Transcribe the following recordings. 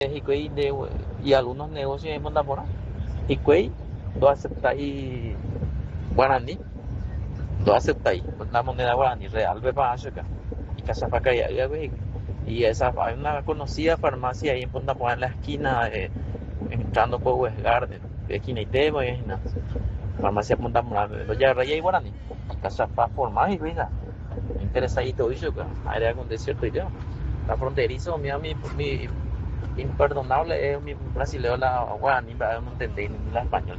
Hikuái y algunos negocios en Mondapora. Hikuái no aceptáis guaraní, no aceptáis la moneda guaraní real, pepa acá. Y casa para allá, güey. Y esa, hay una conocida farmacia ahí en Mondapora, en la esquina, entrando por West Garden, esquina y Tebo, y nada. Farmacia Mondapora, lo ya raya y guaraní. Casa para formar y güey, interesadito, eso, área con desierto y ya. La fronterizo, mi imperdonable es mi brasileño la guaraní, no entendí ni la español.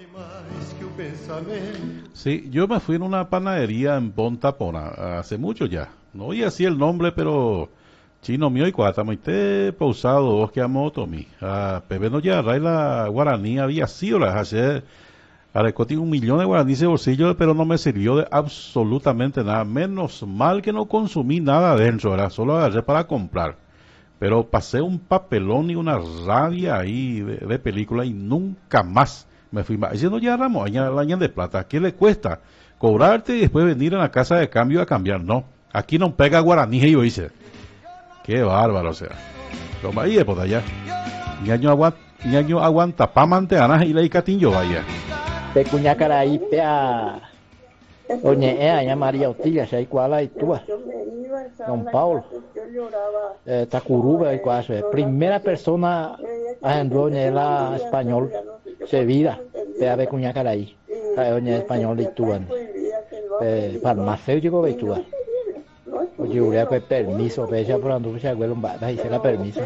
Sí, yo me fui en una panadería en Pontapona hace mucho ya. No oí así el nombre, pero chino mío y cuata, te pausado vos que amo Tomi. Pepe no ya, la guaraní había sido la hacer. Arecoti 1 millón de guaraníes de bolsillo, pero no me sirvió de absolutamente nada. Menos mal que no consumí nada adentro, ¿verdad? Solo agarré para comprar. Pero pasé un papelón y una rabia ahí de película y nunca más me fui más. Diciendo ya Ramón, la año de plata, ¿qué le cuesta? Cobrarte y después venir a la casa de cambio a cambiar. No, aquí no pega guaraní, y yo hice. Qué bárbaro, o sea. Pero ahí de por allá. Ñaño aguanta pa manteanas y la icatinho vaya. Te cuñacaraí pea oñe aña María Otilia se iguala y tú Don Paulo Tacuruba y cuaso primera persona agendó la español Sevilla pea de cuñacaraí oñe español y tú farmacéutico y tú oye urea pues permiso pecha por andu se abuelo y se la permiso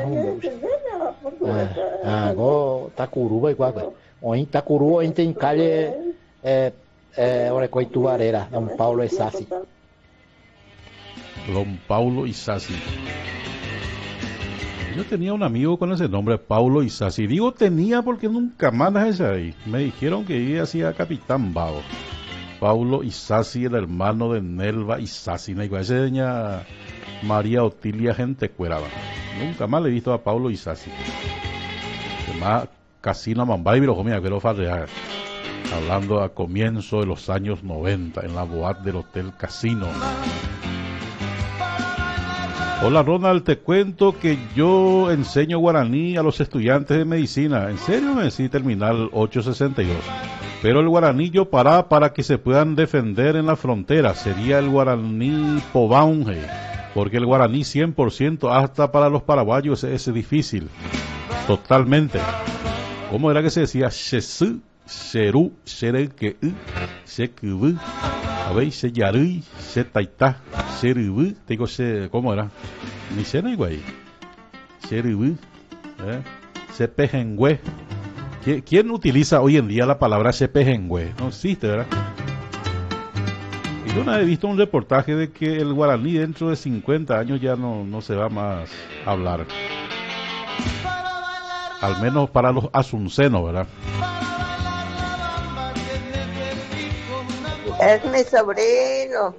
go Tacuruba y cuaso hoy Tacuruba en calle Orecoitu Varela, Don Paulo Isasi. Don Paulo Isasi. Yo tenía un amigo con ese nombre, Paulo Isasi. Digo tenía porque nunca más ese ahí. Me dijeron que iba así a Capitán Bao. Paulo Isasi, el hermano de Nelva Isasi. Ese doña María Otilia Gente Cueraba. Nunca más le he visto a Paulo Isasi. Además, Casino Mambay, pero comía que lo farrear. Hablando a comienzo de los años 90 en la boat del Hotel Casino. Hola Ronald, te cuento que yo enseño guaraní a los estudiantes de medicina. En serio, me decí terminal 862. Pero el guaraní yo para que se puedan defender en la frontera. Sería el guaraní Pobaunje. Porque el guaraní 100% hasta para los paraguayos es difícil. Totalmente. ¿Cómo era que se decía? Shesu, Sheru, Shereke, Shekubu, a ver, Sheyarui, Shetaita, Sherubu, digo, ¿cómo era? Ni sé, no, güey. Sherubu, Sepejengüe. ¿Quién utiliza hoy en día la palabra Sepejengüe? No existe, ¿verdad? Y yo una vez he visto un reportaje de que el guaraní dentro de 50 años ya no se va más a hablar. Al menos para los asuncenos, ¿verdad? Es mi sobrino,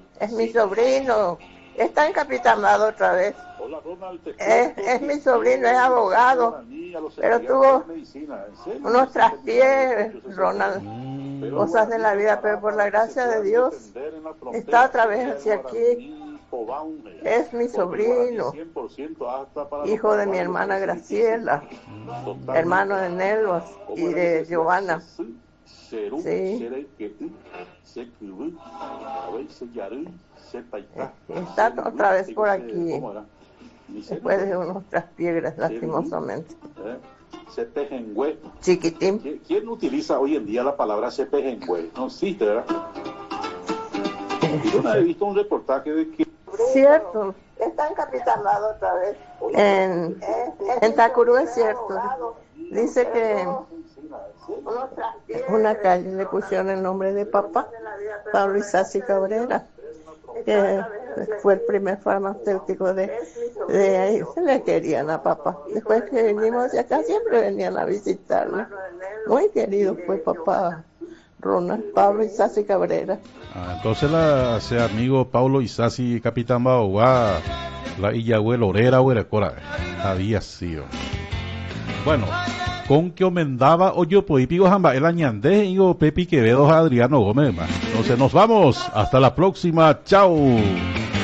Está encapitanado otra vez. Es mi sobrino, es abogado, pero tuvo unos traspiés, Ronald, cosas de la vida, pero por la gracia de Dios está otra vez hacia aquí. Es mi sobrino, hijo de mi hermana Graciela, hermano de Nelvas y de Giovanna. Sí. Está otra vez por aquí, después de unos traspiegras, lastimosamente. Chiquitín. ¿Quién utiliza hoy en día la palabra cepejengüe? No existe, ¿verdad? Yo no he visto un reportaje de que... Cierto. Está encapitanado otra vez. En Tacurú es cierto. Dice que una calle le pusieron el nombre de papá, Pablo Isasi Cabrera, que fue el primer farmacéutico de ahí. Se le querían a papá. Después que vinimos hacia acá siempre venían a visitarlo. Muy querido fue papá Ronald, Pablo Isasi Cabrera. Entonces ese amigo Pablo Isasi Capitán Baoguá, la Illagüe Lorera Huerecora, había sido. Bueno, con que omendaba oyo poipigo jamba el añandé y Pepi Quevedo Adriano Gómez. Entonces nos vamos, hasta la próxima, chao.